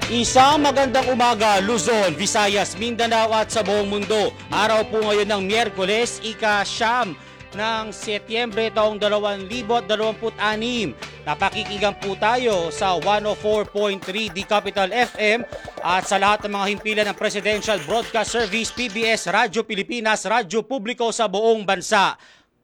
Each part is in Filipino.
Isang magandang umaga, Luzon, Visayas, Mindanao at sa buong mundo. Araw po ngayon ng Miyerkules, ika-siyam ng Setyembre taong 2026. Napakikinggan po tayo sa 104.3 The Capital FM at sa lahat ng mga himpilan ng Presidential Broadcast Service, PBS, Radyo Pilipinas, Radyo Publiko sa buong bansa.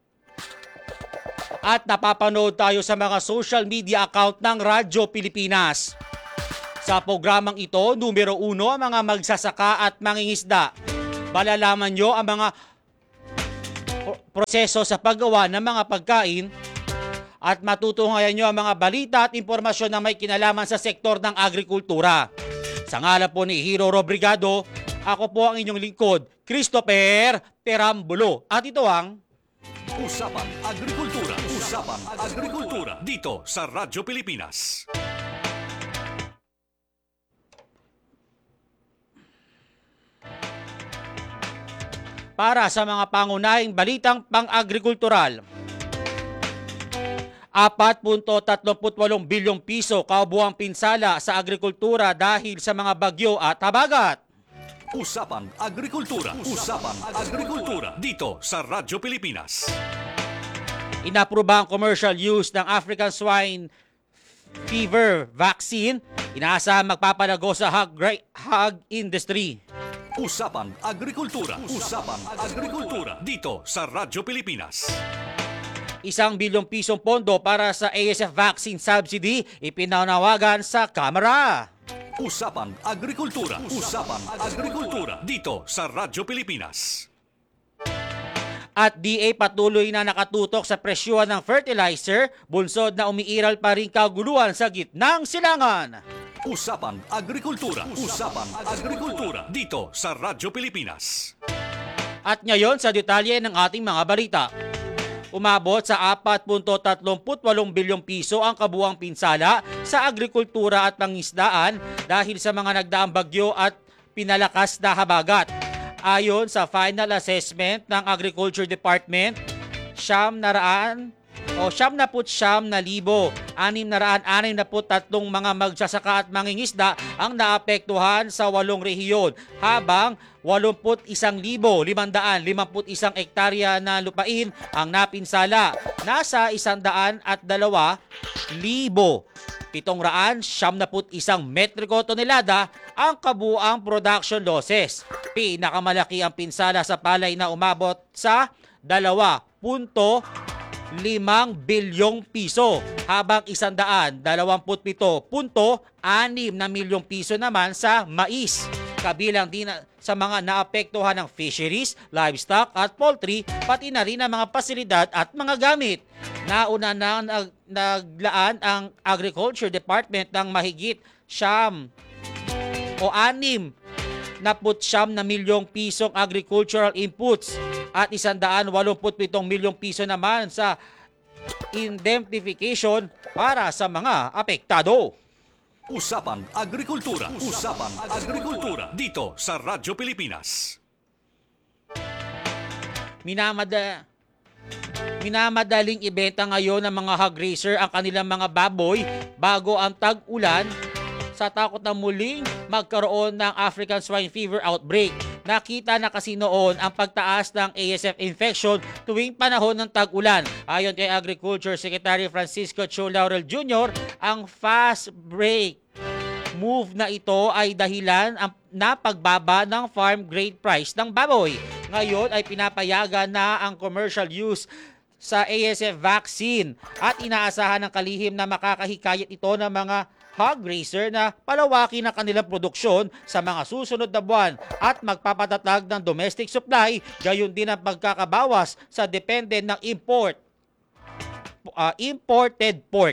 At napapanood tayo sa mga social media account ng Radyo Pilipinas. Sa programang ito, numero 1, ang mga magsasaka at mangingisda. Malalaman nyo ang mga proseso sa paggawa ng mga pagkain at matutunghayan nyo ang mga balita at impormasyon na may kinalaman sa sektor ng agrikultura. Sa ngalan po ni Hero Robrigado, ako po ang inyong lingkod, Christopher Perambulo. At ito ang Usapang Agrikultura. Usapang Agrikultura dito sa Radyo Pilipinas. para sa mga pangunahing balitang pang-agrikultural. 4.38 bilyong piso kaubuang pinsala sa agrikultura dahil sa mga bagyo at habagat. Usapang Agrikultura. Usapang Agrikultura dito sa Radyo Pilipinas. Inapruba ang commercial use ng African Swine Fever Vaccine. Inaasahang magpapalago sa hog industry. Usapang Agrikultura. Usapang Agrikultura dito sa Radyo Pilipinas. 1 bilyong pisong pondo para sa ASF vaccine subsidy ipinanawagan sa Kamara. Usapang Agrikultura. Usapang Agrikultura dito sa Radyo Pilipinas. At DA patuloy na nakatutok sa presyohan ng fertilizer, bunsod na umiiral pa rin kaguluhan sa gitnang silangan. Usapang Agrikultura. Usapang Agrikultura dito sa Radyo Pilipinas. At ngayon sa detalye ng ating mga balita. Umabot sa 4.38 bilyong piso ang kabuang pinsala sa agrikultura at pangisdaan dahil sa mga nagdaang bagyo at pinalakas na habagat. Ayon sa final assessment ng Agriculture Department, 900,663 mga magsasaka at mangingisda ang naapektuhan sa 8 rehiyon, habang 81,551 hektarya na lupain ang napinsala. Nasa 102,771 metriko tonelada ang kabuang production losses. Pinakamalaki ang pinsala sa palay na umabot sa 2.5 bilyong piso, habang 127.6 na milyong piso naman sa mais. Kabilang din sa mga naapektuhan ng fisheries, livestock at poultry, pati na rin ang mga pasilidad at mga gamit. Nauna na naglaan ang Agriculture Department ng mahigit 6 na milyong pisong agricultural inputs at 187 milyong piso naman sa indemnification para sa mga apektado. Usapang Agrikultura. Usapang Agrikultura dito sa Radyo Pilipinas. Minamadaling ibenta ngayon ng mga hog raiser ang kanilang mga baboy bago ang tag-ulan sa takot na muling magkaroon ng African Swine Fever outbreak. Nakita na kasi noon ang pagtaas ng ASF infection tuwing panahon ng tag-ulan. Ayon kay Agriculture Secretary Francisco Chu Laurel Jr., ang fast break move na ito ay dahilan na pagbaba ng farm grade price ng baboy. Ngayon ay pinapayagan na ang commercial use sa ASF vaccine at inaasahan ng kalihim na makakahikayat ito ng mga hog raiser na palawakin ang kanilang produksyon sa mga susunod na buwan at magpapatatag ng domestic supply, gayon din ang pagkakabawas sa depende ng imported pork.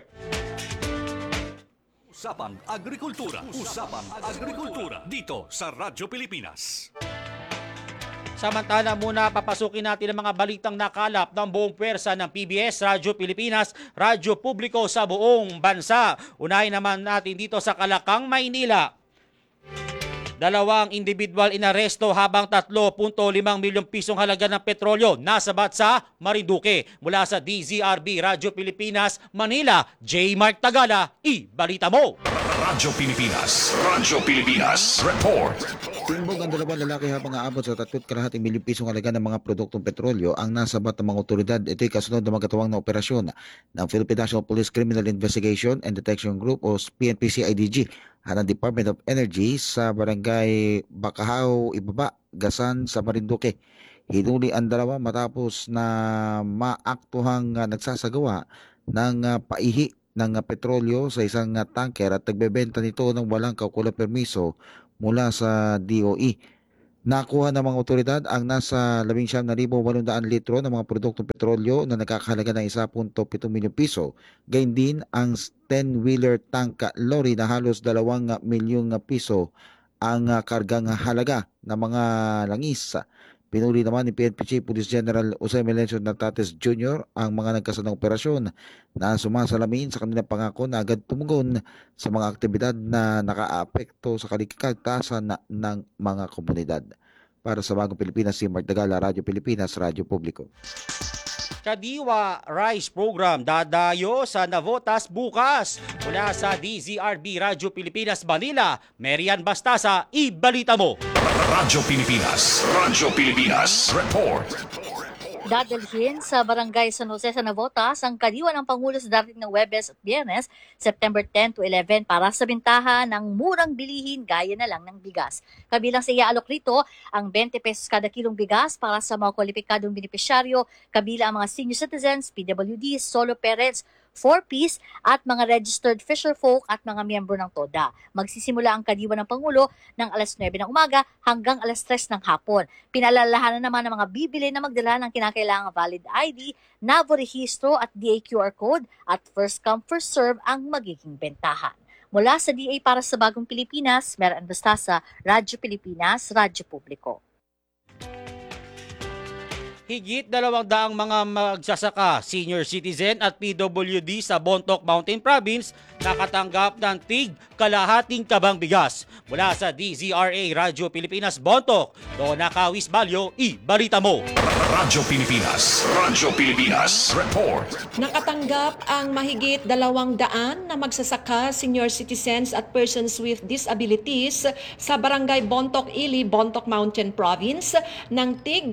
Usapang Agrikultura. Usapang Agrikultura dito sa Radyo Pilipinas. Samantala muna, papasukin natin ang mga balitang nakalap ng buong pwersa ng PBS, Radyo Pilipinas, Radyo Publiko sa buong bansa. Unahin naman natin dito sa Kalakang, Maynila. 2 individual inaresto habang 3.5 milyong pisong halaga ng petrolyo nasabat sa Marinduque. Mula sa DZRB, Radyo Pilipinas, Manila, J. Mark Tagala, ibalita mo! Radyo Pilipinas. Radyo Pilipinas. Report. Timbog ang dalawang lalaki habang aabot sa 3.5 milyong pisong halaga ng mga produktong petrolyo ang nasabat ng mga otoridad. Ito'y kasunod ng magkatawang na operasyon ng Philippine National Police Criminal Investigation and Detection Group o PNP-CIDG at ng Department of Energy sa barangay Bakahaw, Ibaba, Gasan sa Marinduque. Hinuli ang dalawa matapos na maaktuhang nagsasagawa ng paihi ng petrolyo sa isang tanker at nagbebenta nito ng walang kaukulang permiso mula sa DOE. Nakuha ng mga otoridad ang nasa 19,800 litro ng mga produktong petrolyo na nagkakahalaga ng 1.7 milyong piso. Gayun din ang 10-wheeler tank lorry na halos 2 milyong piso ang kargang halaga ng mga langis. Pinuli naman ni PNP Chief Police General Jose Melencio Natates Jr. ang mga nagkasanang operasyon na sumasalamin sa kanilang pangako na agad tumugon sa mga aktibidad na nakaapekto sa kaligtasan ng mga komunidad. Para sa Bagong Pilipinas, si Mark Dagala, Radyo Pilipinas, Radyo Publiko. Kadiwa Rice Program dadayo sa Navotas bukas. Mula sa DZRB Radyo Pilipinas Manila, Marian Bastasa, ibalita mo. Radyo Pilipinas. Radyo Pilipinas. Report. Dadalhin sa Barangay San Jose sa Navotas ang kadiwa ng Pangulo sa darating ng Huwebes at Biyernes, September 10 to 11 para sa bintahan ng murang bilihin gaya na lang ng bigas. Kabilang sa iaalok rito ang 20 pesos kada kilong bigas para sa mga kwalipikadong benepisyaryo, kabilang ang mga senior citizens, PWD, solo parents, 4-piece at mga registered fisherfolk at mga miyembro ng TODA. Magsisimula ang kadiwa ng Pangulo ng alas 9 ng umaga hanggang alas 3 ng hapon. Pinalalahanan naman ng mga bibili na magdala ng kinakailangang valid ID, NAVO rehistro at DA QR code at first come first serve ang magiging bentahan. Mula sa DA para sa Bagong Pilipinas, Marian Bastasa, Radyo Pilipinas, Radyo Publiko. Higit 200 mga magsasaka, senior citizen at PWD sa Bontoc Mountain Province nakatanggap ng tig kalahating kabang bigas. Mula sa DZRA Radyo Pilipinas Bontoc, Dona Kawis Balyo, ibalita mo. Radyo Pilipinas. Radyo Pilipinas. Report. Nakatanggap ang mahigit 200 na magsasaka, senior citizens at persons with disabilities sa Barangay Bontoc Ili, Bontoc Mountain Province ng tig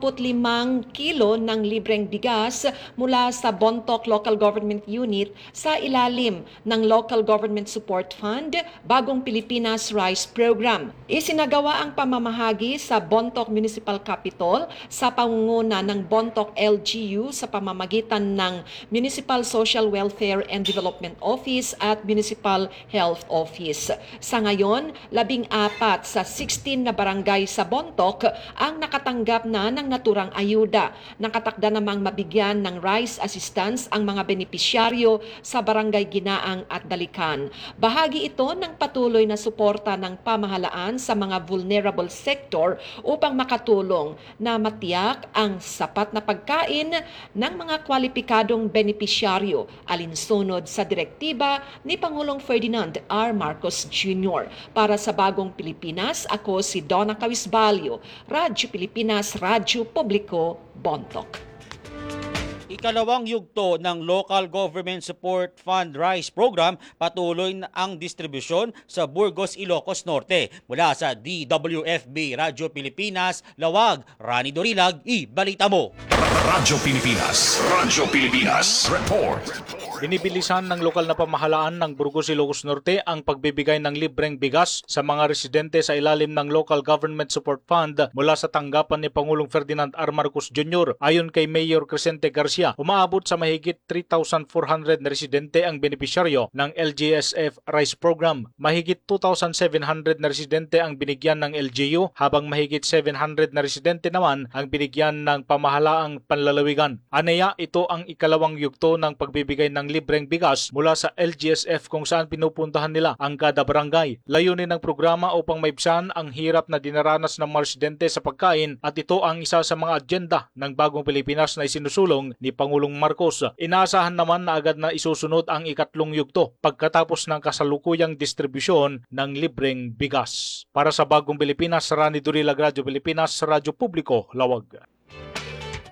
25 kilo ng libreng bigas mula sa Bontoc Local Government Unit sa ilalim ng Local Government Support Fund, Bagong Pilipinas Rice Program. Isinagawa ang pamamahagi sa Bontoc Municipal Capitol sa pangunguna ng Bontoc LGU sa pamamagitan ng Municipal Social Welfare and Development Office at Municipal Health Office. Sa ngayon, 14 sa 16 na barangay sa Bontoc ang nakatanggap na ng naturang ayuda. Nakatakda namang mabigyan ng rice assistance ang mga benepisyaryo sa Barangay Ginaang at Dalikan. Bahagi ito ng patuloy na suporta ng pamahalaan sa mga vulnerable sector upang makatulong na matiyak ang sapat na pagkain ng mga kwalipikadong benepisyaryo alinsunod sa direktiba ni Pangulong Ferdinand R. Marcos Jr. Para sa Bagong Pilipinas, ako si Donna Cawisbalyo, Radyo Pilipinas, Radyo Publiko, Bontoc. Ikalawang yugto ng Local Government Support Fund Rice Program, patuloy na ang distribusyon sa Burgos, Ilocos Norte. Mula sa DWFB Radyo Pilipinas, Lawag, Rani Dorilag, ibalita mo. Radyo Pilipinas. Radyo Pilipinas. Report. Binibilisan ng lokal na pamahalaan ng Burgos, Ilocos Norte ang pagbibigay ng libreng bigas sa mga residente sa ilalim ng Local Government Support Fund mula sa tanggapan ni Pangulong Ferdinand R. Marcos Jr. Ayon kay Mayor Crescente Garcia, umaabot sa mahigit 3,400 na residente ang benepisyaryo ng LGSF Rice Program. Mahigit 2,700 na residente ang binigyan ng LGU habang mahigit 700 na residente naman ang binigyan ng pamahalaang panlalawigan. Aneya, ito ang ikalawang yugto ng pagbibigay ng libreng bigas mula sa LGSF kung saan pinupuntahan nila ang kada barangay. Layunin ng programa upang maibsan ang hirap na dinaranas ng mga residente sa pagkain at ito ang isa sa mga agenda ng Bagong Pilipinas na isinusulong ni Pangulong Marcos. Inaasahan naman na agad na isusunod ang ikatlong yugto pagkatapos ng kasalukuyang distribusyon ng libreng bigas. Para sa Bagong Pilipinas, Rani Dorilag, Radyo Pilipinas, Radyo Publiko, Lawag.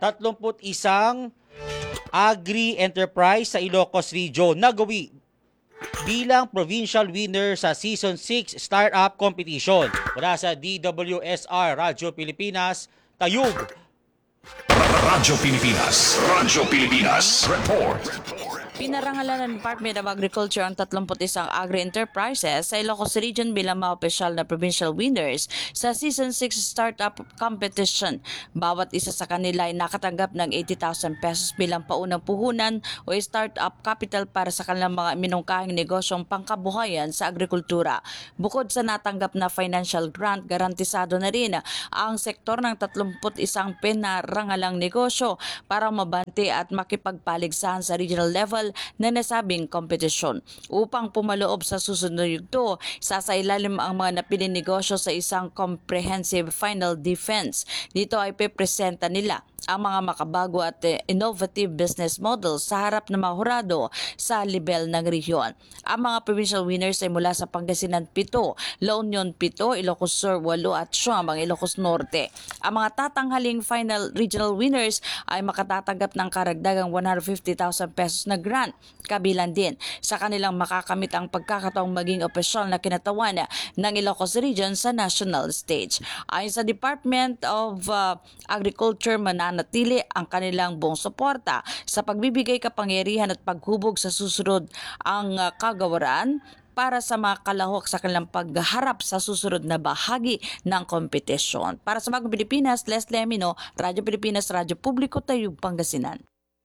31 agri-enterprise sa Ilocos Region nagawi bilang provincial winner sa Season 6 Startup Competition. Mula sa DWSR Radyo Pilipinas, Tayug. Radyo Pilipinas. Radyo Pilipinas. Report. Pinarangalan ng Department of Agriculture ang 31 agri-enterprises sa Ilocos Region bilang mga opisyal na provincial winners sa Season 6 Startup Competition. Bawat isa sa kanila ay nakatanggap ng 80,000 pesos bilang paunang puhunan o startup capital para sa kanilang mga minungkahing negosyong pangkabuhayan sa agrikultura. Bukod sa natanggap na financial grant, garantisado na rin ang sektor ng 31 pinarangalang negosyo para mabante at makipagpaligsahan sa regional level na nasabing kompetisyon. Upang pumaloob sa susunod na yugto, sasailalim ang mga napiling negosyo sa isang comprehensive final defense. Dito ay pepresenta nila ang mga makabago at innovative business models sa harap ng mga hurado sa level ng rehiyon. Ang mga provincial winners ay mula sa Pangasinan 7, La Union 7, Ilocos Sur 8 at Siyam ang Ilocos Norte. Ang mga tatanghaling final regional winners ay makatatanggap ng karagdagang 150,000 pesos na grant. Kabilang din sa kanilang makakamit ang pagkakataong maging opisyal na kinatawan ng Ilocos Region sa national stage. Ayon sa Department of Agriculture, mananatili ang kanilang buong suporta sa pagbibigay kapangyarihan at paghubog sa susunod ang kagawaran para sa mga kalahok sa kanilang pagharap sa susunod na bahagi ng kompetisyon. Para sa Bagong Pilipinas, Leslie Amino, Radyo Pilipinas, Radyo Publiko, Tayug, Pangasinan.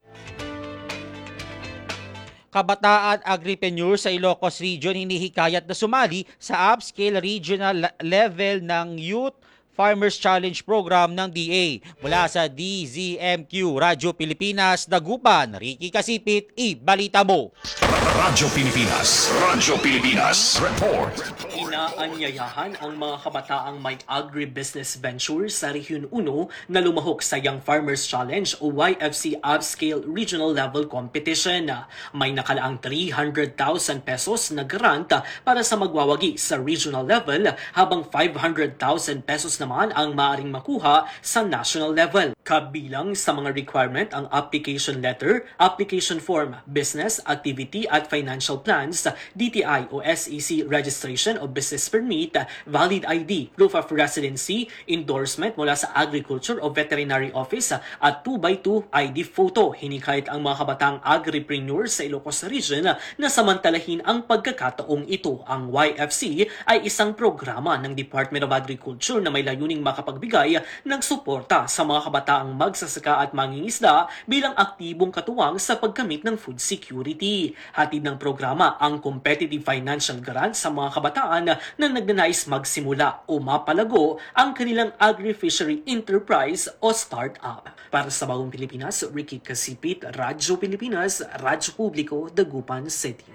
Kabataan agripreneurs sa Ilocos Region hinihikayat na sumali sa upscale regional level ng Youth Farmers Challenge Program ng DA. Mula sa DZMQ Radyo Pilipinas, Dagupan, Ricky Kasipit, ibalita mo. Radyo Pilipinas. Radyo Pilipinas. Report. Inaanyayahan ang mga kabataang may agribusiness venture sa Rehiyon 1 na lumahok sa Young Farmers Challenge o YFC Upscale Regional Level Competition. May nakalaang 300,000 pesos na grant para sa magwawagi sa regional level habang 500,000 pesos naman ang maaaring makuha sa national level. Kabilang sa mga requirement ang application letter, application form, business, activity at financial plans, DTI o SEC registration o business permit, valid ID, proof of residency, endorsement mula sa Agriculture o Veterinary Office at 2x2 ID photo. Hinikayat ang mga kabatang agripreneurs sa Ilocos Region na samantalahin ang pagkakataong ito. Ang YFC ay isang programa ng Department of Agriculture na may layuning makapagbigay ng suporta sa mga kabataang magsasaka at mangingisda bilang aktibong katuwang sa pagkamit ng food security. Hatid ng programa ang competitive financial grant sa mga kabataan na nagnanais magsimula o mapalago ang kanilang agri-fishery enterprise o startup. Para sa Bagong Pilipinas, Ricky Kasipit, Radyo Pilipinas, Radyo Publiko, Dagupan City.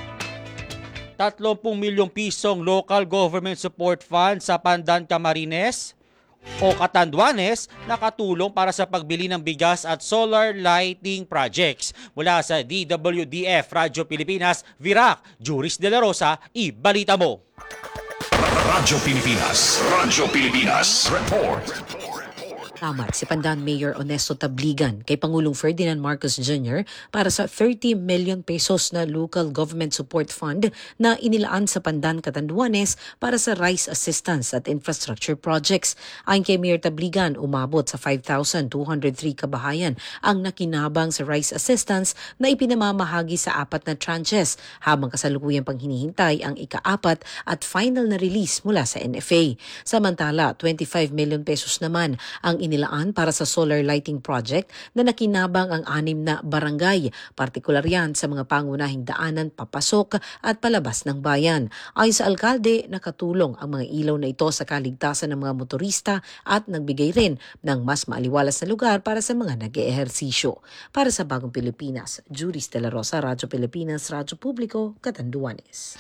30 milyong pisong local government support fund sa Pandan Camarines o Catanduanes nakatulong para sa pagbili ng bigas at solar lighting projects. Mula sa DWDF Radyo Pilipinas, Virac, Juris de la Rosa, ibalita mo. Radyo Pilipinas. Radyo Pilipinas. Report. Salamat si Pandan Mayor Onesto Tabligan kay Pangulong Ferdinand Marcos Jr. para sa 30 million pesos na local government support fund na inilaan sa Pandan, Catanduanes para sa rice assistance at infrastructure projects. Ayon kay Mayor Tabligan, umabot sa 5,203 kabahayan ang nakinabang sa rice assistance na ipinamamahagi sa 4 na tranches habang kasalukuyang pang hinihintay ang ika-4 at final na release mula sa NFA. Samantala, 25 million pesos naman ang inilaan para sa solar lighting project na nakinabang ang 6 na barangay, partikular yan sa mga pangunahing daanan papasok at palabas ng bayan. Ayon sa alkalde, nakatulong ang mga ilaw na ito sa kaligtasan ng mga motorista at nagbigay rin ng mas maaliwalas na lugar para sa mga nag-eehersisyo. Para sa Bagong Pilipinas, Juris de la Rosa, Radyo Pilipinas, Radyo Publiko, Catanduanes.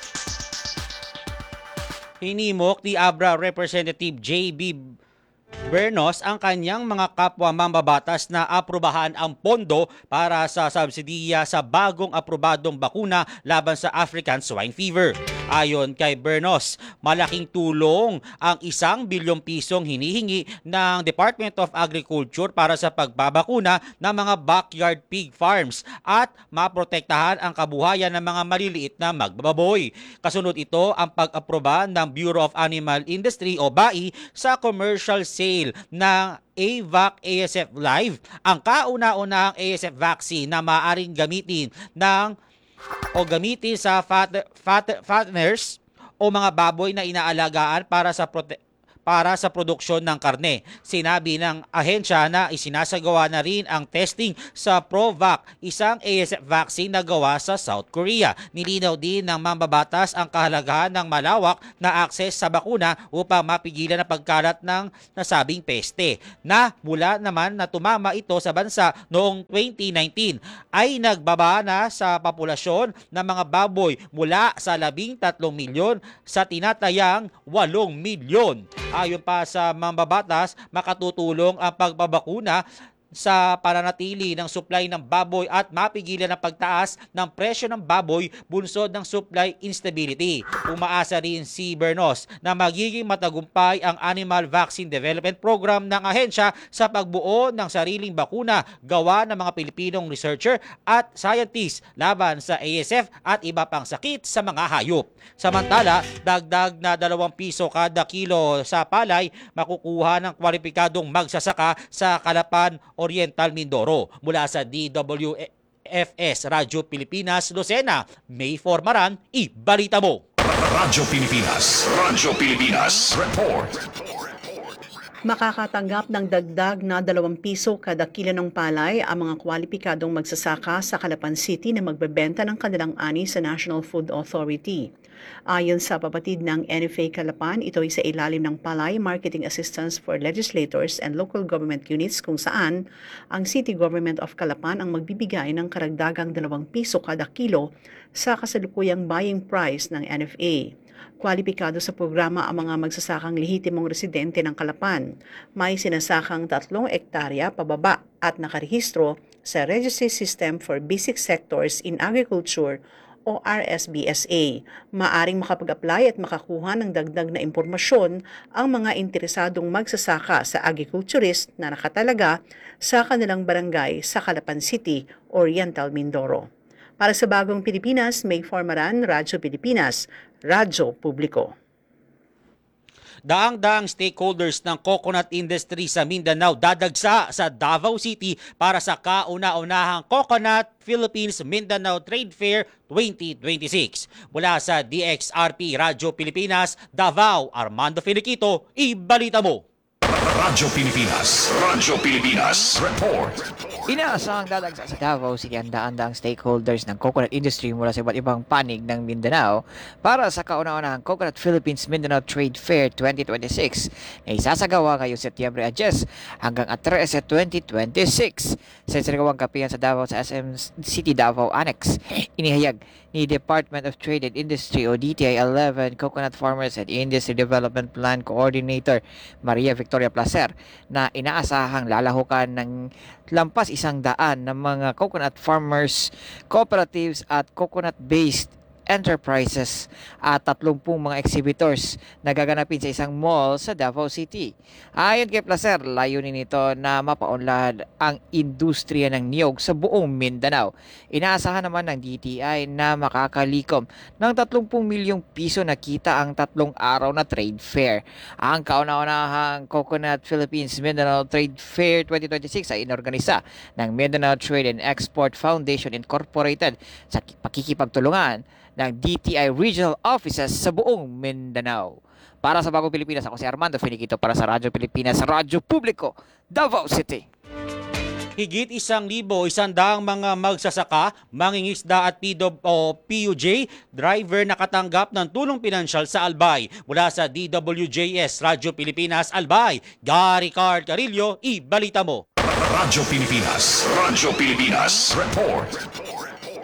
Hinimok ni Abra Representative J.B. Bernos ang kanyang mga kapwa mambabatas na aprubahan ang pondo para sa subsidiya sa bagong aprobadong bakuna laban sa African Swine Fever. Ayon kay Bernos, malaking tulong ang 1 bilyong pisong hinihingi ng Department of Agriculture para sa pagbabakuna ng mga backyard pig farms at maprotektahan ang kabuhayan ng mga maliliit na magbababoy. Kasunod ito ang pag-aproba ng Bureau of Animal Industry o BAI sa commercial sale ng AVAC ASF Live, ang kauna-unahang ASF vaccine na maaaring gamitin sa fatteners o mga baboy na inaalagaan para sa produksyon ng karne. Sinabi ng ahensya na isinasagawa na rin ang testing sa Provac, isang ASF vaccine na gawa sa South Korea. Nilinaw din ng mambabatas ang kahalagahan ng malawak na akses sa bakuna upang mapigilan ang pagkalat ng nasabing peste, na mula naman na tumama ito sa bansa noong 2019 ay nagbaba na sa populasyon ng mga baboy mula sa 13 milyon sa tinatayang 8 milyon. Ayon pa sa mambabatas, makatutulong ang pagbabakuna sa pananatili ng supply ng baboy at mapigilan ang pagtaas ng presyo ng baboy bunsod ng supply instability. Umaasa rin si Bernos na magiging matagumpay ang Animal Vaccine Development Program ng ahensya sa pagbuo ng sariling bakuna gawa ng mga Pilipinong researcher at scientists laban sa ASF at iba pang sakit sa mga hayop. Samantala, dagdag na 2 piso kada kilo sa palay makukuha ng kwalipikadong magsasaka sa Calapan, Oriental Mindoro. Mula sa DWFS Radyo Pilipinas, Lucena, May Formaran, ibalita mo. Radyo Pilipinas Report. Makakatanggap ng dagdag na 2 piso kada kilo ng palay ang mga kwalipikadong magsasaka sa Calapan City na magbebenta ng kanilang ani sa National Food Authority. Ayon sa pabatid ng NFA Calapan, ito ay sa ilalim ng Palay Marketing Assistance for Legislators and Local Government Units kung saan ang City Government of Calapan ang magbibigay ng karagdagang 2 piso kada kilo sa kasalukuyang buying price ng NFA. Kwalipikado sa programa ang mga magsasakang lehitimong residente ng Calapan. May sinasakang 3 ektarya pababa at nakarehistro sa Registry System for Basic Sectors in Agriculture o RSBSA. Maaring makapag-apply at makakuha ng dagdag na impormasyon ang mga interesadong magsasaka sa agriculturist na nakatalaga sa kanilang barangay sa Calapan City, Oriental Mindoro. Para sa Bagong Pilipinas, May Formaran, Radyo Pilipinas, Radyo Publiko. Daang-daang stakeholders ng coconut industry sa Mindanao dadagsa sa Davao City para sa kauna-unahang Coconut Philippines Mindanao Trade Fair 2026. Mula sa DXRP Radyo Pilipinas, Davao, Armando Finiquito, ibalita mo. Radyo Pilipinas Report. Inaasahang dadagsa sa Davao City ang daan-daang stakeholders ng coconut industry mula sa iba't ibang panig ng Mindanao para sa kauna-unahang Coconut Philippines Mindanao Trade Fair 2026 na isasagawa ngayong Setyembre 10 hanggang 13, 2026 sa sinagawang kapihan sa Davao sa SM City Davao Annex. Inihayag ni Department of Trade and Industry o DTI 11 Coconut Farmers and Industry Development Plan Coordinator Maria Victoria Placer na inaasahang lalahukan ng lampas 100 ng mga coconut farmers, cooperatives at coconut-based enterprises at 30 mga exhibitors na gaganapin sa isang mall sa Davao City. Ayon kay Placer, layunin nito na mapaunlad ang industriya ng niyog sa buong Mindanao. Inaasahan naman ng DTI na makakalikom ng 30 milyong piso na kita ang 3 araw na trade fair. Ang kauna-unahang Coconut Philippines Mindanao Trade Fair 2026 ay inorganisa ng Mindanao Trade and Export Foundation Incorporated sa pakikipagtulungan ng DTI Regional Offices sa buong Mindanao. Para sa Bagong Pilipinas, ako si Armando Finiquito para sa Radyo Pilipinas, Radyo Publiko, Davao City. Higit 1,100 mga magsasaka, mangingisda at PUJ driver nakatanggap ng tulong pinansyal sa Albay. Mula sa DWJS Radyo Pilipinas Albay, Gary Card Carillo, ibalita mo. Radyo Pilipinas Report.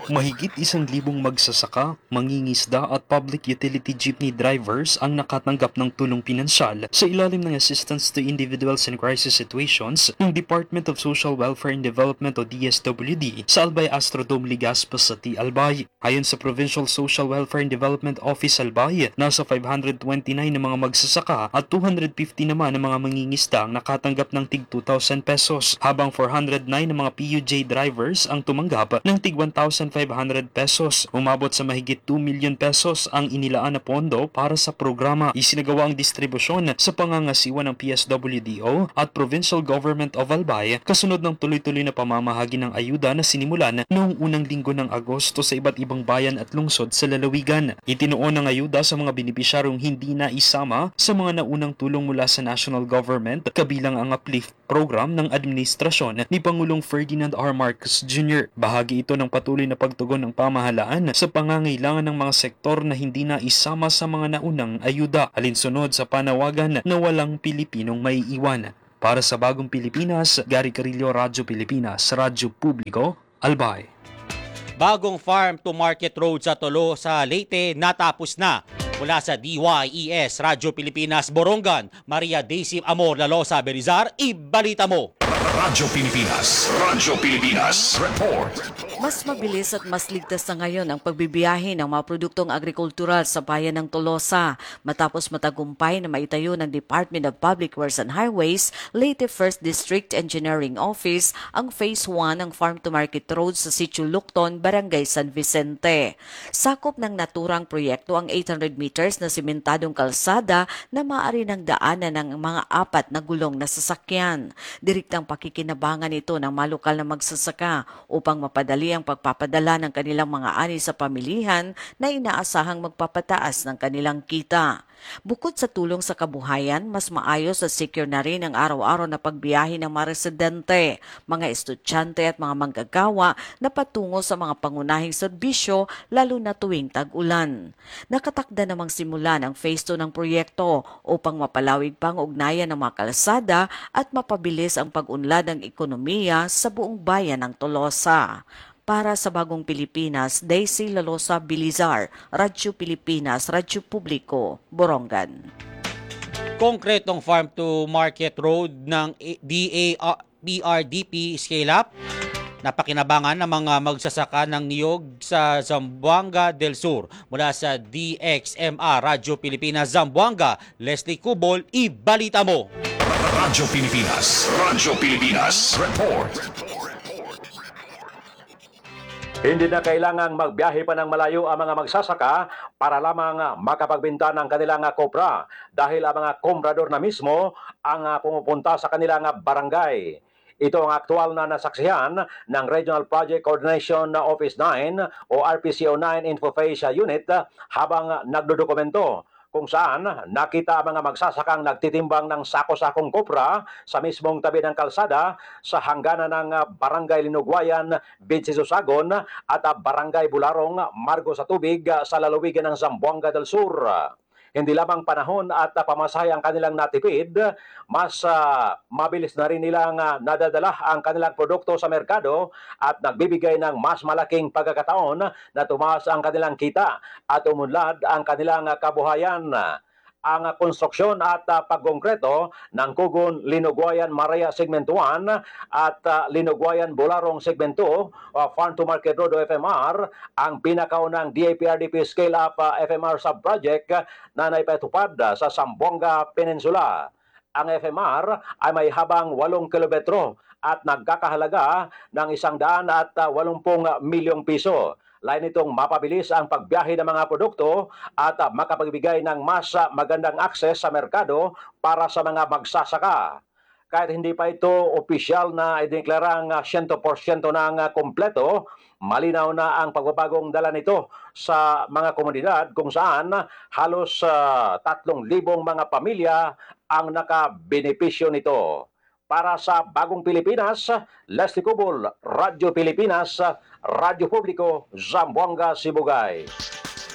Mahigit 1,000 magsasaka, mangingisda at public utility jeepney drivers ang nakatanggap ng tulong pinansyal sa ilalim ng Assistance to Individuals in Crisis Situations ng Department of Social Welfare and Development o DSWD sa Albay Astrodome Legazpi City, Albay. Ayon sa Provincial Social Welfare and Development Office Albay, nasa 529 na mga magsasaka at 250 naman na mga mangingisda ang nakatanggap ng tig 2,000 pesos, habang 409 na mga PUJ drivers ang tumanggap ng tig 1,500 pesos. Umabot sa mahigit 2 million pesos ang inilaan na pondo para sa programa. Isinagawa ang distribusyon sa pangangasiwa ng PSWDO at Provincial Government of Albay kasunod ng tuloy-tuloy na pamamahagi ng ayuda na sinimulan noong unang linggo ng Agosto sa iba't ibang bayan at lungsod sa lalawigan. Itinuon ang ayuda sa mga benepisyaryong hindi na isama sa mga naunang tulong mula sa national government, kabilang ang uplift program ng administrasyon ni Pangulong Ferdinand R. Marcos Jr. Bahagi ito ng patuloy na pagtugon ng pamahalaan sa pangangailangan ng mga sektor na hindi na isama sa mga naunang ayuda, alinsunod sa panawagan na walang Pilipinong may iwan. Para sa Bagong Pilipinas, Gary Carillo, Radyo Pilipinas, Radyo Publiko, Albay. Bagong farm to market road sa Tolo sa Leyte natapos na. Mula sa DYES, Radyo Pilipinas, Borongan, Maria Daisy Amor, Lalosa, Belizar, ibalita mo! Radyo Pilipinas, report. Mas mabilis at mas ligtas na ngayon ang pagbibiyahe ng mga produktong agrikultural sa bayan ng Tolosa matapos matagumpay na maitayo ng Department of Public Works and Highways, Leyte 1st District Engineering Office ang Phase 1 ng Farm to Market Road sa Sitio Lucton, Barangay San Vicente. Sakop ng naturang proyekto ang 800 meters na simentadong kalsada na maaari ng daanan ng mga 4 na gulong na sasakyan. Direktang pakikinabangan ito ng mga lokal na magsasaka upang mapadali ang pagpapadala ng kanilang mga ani sa pamilihan na inaasahang magpapataas ng kanilang kita. Bukod sa tulong sa kabuhayan, mas maayos at secure na rin ang araw-araw na pagbiyahe ng mga residente, mga estudyante at mga manggagawa na patungo sa mga pangunahing serbisyo lalo na tuwing tag-ulan. Nakatakda namang simulan ang phase 2 ng proyekto upang mapalawig pa ang ugnayan ng mga kalsada at mapabilis ang pag-unlad ng ekonomiya sa buong bayan ng Tolosa. Para sa Bagong Pilipinas, Daisy Lalosa Belizar, Radyo Pilipinas, Radyo Publiko, Borongan. Konkretong farm to market road ng DRDP Scale Up. Napakinabangan ng mga magsasaka ng niyog sa Zamboanga del Sur. Mula sa DXMR, Radyo Pilipinas, Zamboanga, Leslie Cubol, ibalita mo! Radyo Pilipinas, report. Hindi na kailangang magbiyahe pa ng malayo ang mga magsasaka para lamang makapagbenta ng kanilang kopra dahil ang mga komprador na mismo ang pumupunta sa kanilang barangay. Ito ang aktual na nasaksihan ng Regional Project Coordination Office 9 o RPCO 9 Infoface Unit habang nagdodokumento kung saan nakita ang mga magsasakang nagtitimbang ng sako-sakong kopra sa mismong tabi ng kalsada sa hangganan ng Barangay Linugwayan, Binsisosagon at Barangay Bularong, Margo sa Tubig sa lalawigan ng Zamboanga del Sur. Hindi lamang panahon at pamasahe ang kanilang natipid, mas mabilis na rin nilang nadadala ang kanilang produkto sa merkado at nagbibigay ng mas malaking pagkakataon na tumaas ang kanilang kita at umunlad ang kanilang kabuhayan. Ang konstruksyon at pagkongkreto ng Kugon Linugwayan Maraya Segment 1 at Linugwayan Bularong Segment 2 Farm to Market Road o FMR ang pinakaunang DAPRDP Scale Up FMR Sub-Project na naipatupad sa Zamboanga Peninsula. Ang FMR ay may habang 8 kilometro at nagkakahalaga ng 180 milyong piso. Lain itong mapabilis ang pagbiyahe ng mga produkto at makapagbigay ng mas magandang akses sa merkado para sa mga magsasaka. Kahit hindi pa ito opisyal na ideklarang 100% ng kompleto, malinaw na ang pagbabagong dala nito sa mga komunidad kung saan halos 3,000 mga pamilya ang nakabenepisyo nito. Para sa Bagong Pilipinas, Leslie Cubol, Radyo Pilipinas, Radyo Publiko, Zamboanga, Sibugay.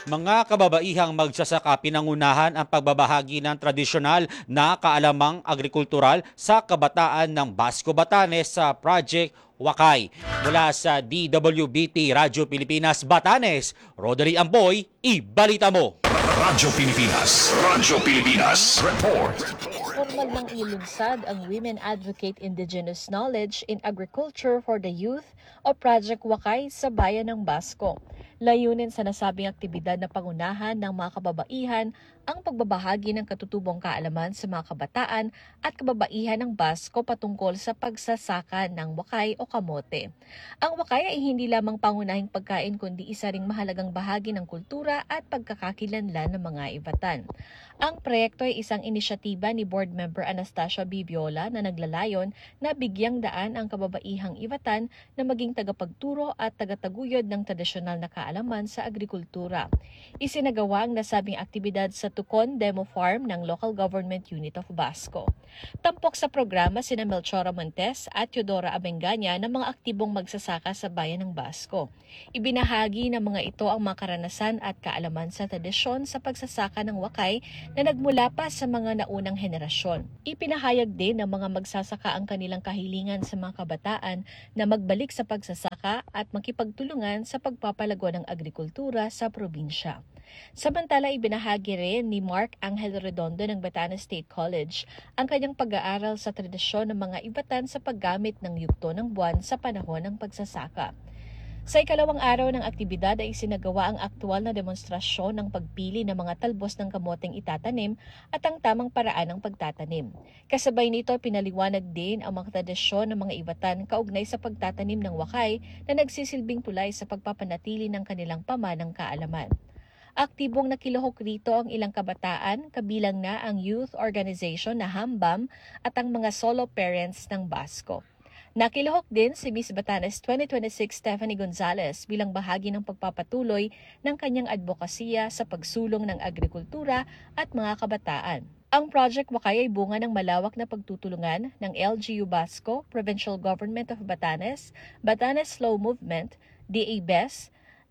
Mga kababaihang magsasaka pinangunahan ang pagbabahagi ng tradisyonal na kaalamang agrikultural sa kabataan ng Basco Batanes sa Project Wakay. Mula sa DWBT Radyo Pilipinas Batanes, Roderick Amboy, ibalita mo! Radyo Pilipinas Report. Formal nang ilunsad ang Women Advocate Indigenous Knowledge in Agriculture for the Youth o Project Wakay sa bayan ng Basco. Layunin sa nasabing aktibidad na pangunahan ng mga kababaihan ang pagbabahagi ng katutubong kaalaman sa mga kabataan at kababaihan ng Basco patungkol sa pagsasaka ng wakay o kamote. Ang wakay ay hindi lamang pangunahing pagkain kundi isa ring mahalagang bahagi ng kultura at pagkakakilanlan ng mga Ivatan. Ang proyekto ay isang inisyatiba ni Board Member Anastasia Bibiola na naglalayon na bigyang daan ang kababaihang Ivatan na maging tagapagturo at tagataguyod ng tradisyonal na kaalaman sa agrikultura. Isinagawa ang nasabing aktibidad sa Tukon Demo Farm ng Local Government Unit of Basco. Tampok sa programa sina Melchora Montes at Teodora Abenganya na mga aktibong magsasaka sa bayan ng Basco. Ibinahagi ng mga ito ang mga karanasan at kaalaman sa tradisyon sa pagsasaka ng wakay na nagmula pa sa mga naunang henerasyon. Ipinahayag din ng mga magsasaka ang kanilang kahilingan sa mga kabataan na magbalik sa pagsasaka at makipagtulungan sa pagpapalago ng agrikultura sa probinsya. Samantala, ibinahagi rin ni Mark Angel Redondo ng Batanes State College ang kanyang pag-aaral sa tradisyon ng mga Ivatan sa paggamit ng yugto ng buwan sa panahon ng pagsasaka. Sa ikalawang araw ng aktibidad ay isinagawa ang aktual na demonstrasyon ng pagpili ng mga talbos ng kamoteng itatanim at ang tamang paraan ng pagtatanim. Kasabay nito, pinaliwanag din ang mga tradisyon ng mga Ivatan kaugnay sa pagtatanim ng wakay na nagsisilbing tulay sa pagpapanatili ng kanilang pamanang kaalaman. Aktibong nakilahok rito ang ilang kabataan, kabilang na ang youth organization na Hambam at ang mga solo parents ng Basco. Nakilahok din si Miss Batanes 2026 Stephanie Gonzalez bilang bahagi ng pagpapatuloy ng kanyang advokasya sa pagsulong ng agrikultura at mga kabataan. Ang Project Wakay ay bunga ng malawak na pagtutulungan ng LGU Basco, Provincial Government of Batanes, Batanes Slow Movement, DABES,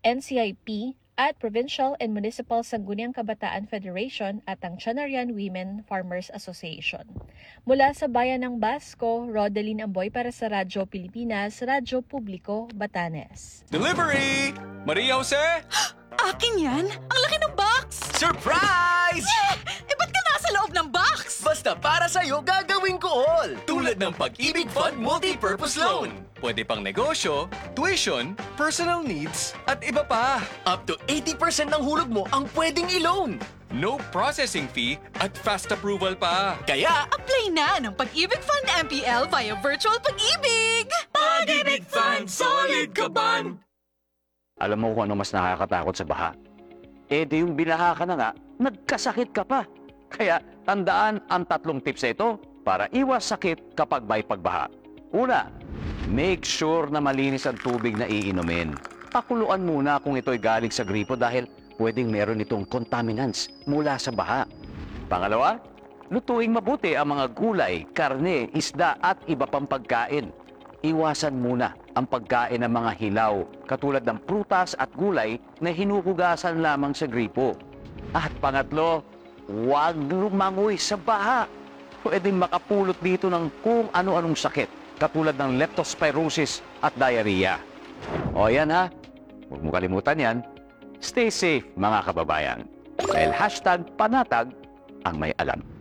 NCIP, at Provincial and Municipal Sangguniang Kabataan Federation at ang Chanarian Women Farmers Association. Mula sa bayan ng Basco, Rodeline Amboy para sa Radyo Pilipinas, Radyo Publiko, Batanes. Delivery! Maria Jose? Akin yan? Ang laki ng box! Surprise! Eh, ba't ka nasa loob ng box? Basta para sa'yo, gagawin ko all! Tulad ng Pag-ibig Fund Multi-Purpose Loan. Pwede pang negosyo, tuition, personal needs, at iba pa. Up to 80% ng hulog mo ang pwedeng i-loan. No processing fee at fast approval pa. Kaya, Apply na ng Pag-ibig Fund MPL via Virtual Pag-ibig! Pag-ibig Fund, solid ka ban! Alam mo kung ano mas nakakatakot sa baha? Eh di yung binaha ka na nga, nagkasakit ka pa. Kaya tandaan ang 3 tips na ito para iwas sakit kapag may pagbaha. Una, make sure na malinis ang tubig na iinumin. Pakuluan muna kung ito'y galing sa gripo dahil pwedeng meron itong contaminants mula sa baha. Pangalawa, lutuing mabuti ang mga gulay, karne, isda at iba pang pagkain. Iwasan muna ang pagkain ng mga hilaw, katulad ng prutas at gulay na hinuhugasan lamang sa gripo. At pangatlo, huwag lumangoy sa baha. Pwedeng makapulot dito ng kung ano-anong sakit, katulad ng leptospirosis at diarrhea. O yan ha, huwag mo kalimutan yan. Stay safe mga kababayan. Dahil #panatag ang may alam.